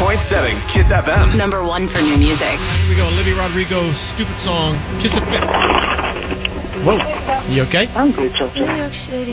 106.7 Kiss FM. Number one for new music. Here we go. Olivia Rodrigo, stupid song. Kiss FM. Whoa. You okay? I'm good, Georgia. New York City.